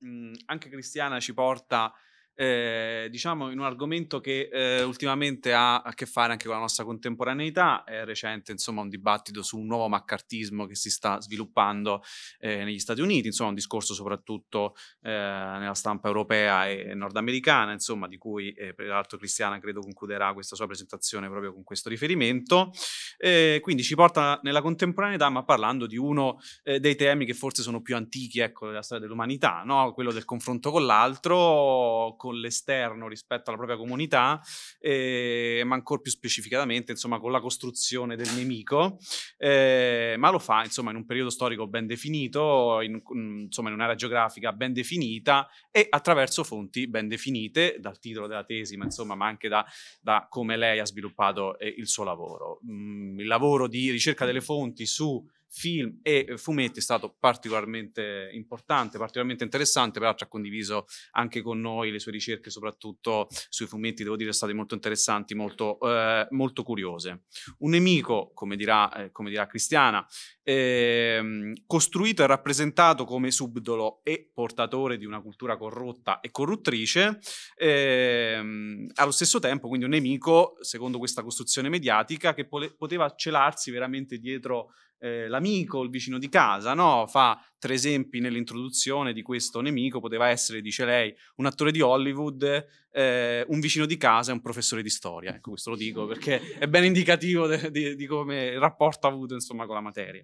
anche Cristiana ci porta, diciamo in un argomento che, ultimamente ha a che fare anche con la nostra contemporaneità. È recente, insomma, un dibattito su un nuovo maccartismo che si sta sviluppando, negli Stati Uniti, insomma un discorso soprattutto, nella stampa europea e nordamericana, insomma, di cui, peraltro Cristiana credo concluderà questa sua presentazione proprio con questo riferimento. Quindi ci porta nella contemporaneità, ma parlando di uno, dei temi che forse sono più antichi, ecco, della storia dell'umanità, no, quello del confronto con l'altro, con l'esterno rispetto alla propria comunità, ma ancor più specificatamente, insomma, con la costruzione del nemico, ma lo fa, insomma, in un periodo storico ben definito, insomma, in un'area geografica ben definita e attraverso fonti ben definite, dal titolo della tesi, ma insomma, ma anche da come lei ha sviluppato, il suo lavoro. Il lavoro di ricerca delle fonti su film e fumetti è stato particolarmente importante, particolarmente interessante, peraltro ha condiviso anche con noi le sue ricerche, soprattutto sui fumetti, devo dire, state molto interessanti, molto curiose. Un nemico, come dirà Cristiana, costruito e rappresentato come subdolo e portatore di una cultura corrotta e corruttrice, allo stesso tempo quindi un nemico, secondo questa costruzione mediatica, che poteva celarsi veramente dietro l'amico, il vicino di casa, no? Fa 3 esempi nell'introduzione di questo nemico: poteva essere, dice lei, un attore di Hollywood, un vicino di casa e un professore di storia. Ecco, questo lo dico perché è ben indicativo di come il rapporto ha avuto, insomma, con la materia.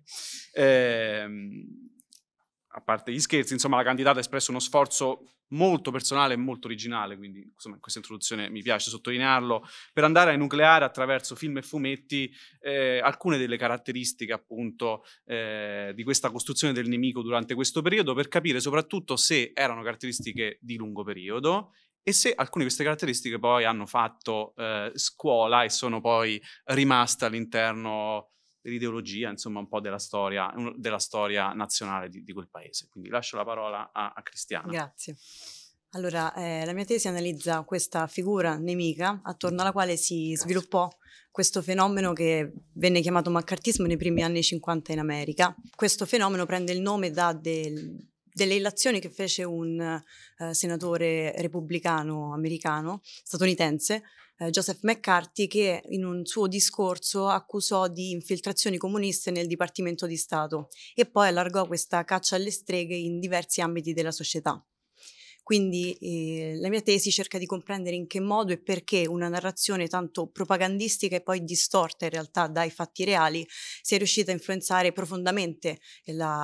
A parte gli scherzi, insomma, la candidata ha espresso uno sforzo molto personale e molto originale, quindi insomma in questa introduzione mi piace sottolinearlo, per andare a enucleare attraverso film e fumetti alcune delle caratteristiche appunto di questa costruzione del nemico durante questo periodo, per capire soprattutto se erano caratteristiche di lungo periodo e se alcune di queste caratteristiche poi hanno fatto scuola e sono poi rimaste all'interno dell'ideologia, insomma, un po' della storia nazionale di quel paese. Quindi lascio la parola a Cristiana. Grazie. Allora, la mia tesi analizza questa figura nemica attorno alla quale si Grazie. sviluppò questo fenomeno che venne chiamato maccartismo nei primi anni 50 in America. Questo fenomeno prende il nome da delle illazioni che fece un senatore repubblicano americano, statunitense, Joseph McCarthy, che in un suo discorso accusò di infiltrazioni comuniste nel Dipartimento di Stato e poi allargò questa caccia alle streghe in diversi ambiti della società. Quindi la mia tesi cerca di comprendere in che modo e perché una narrazione tanto propagandistica e poi distorta in realtà dai fatti reali sia riuscita a influenzare profondamente la